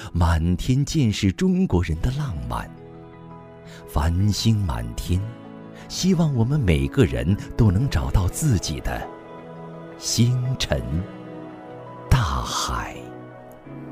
满天尽是中国人的浪漫。繁星满天，希望我们每个人都能找到自己的星辰大海。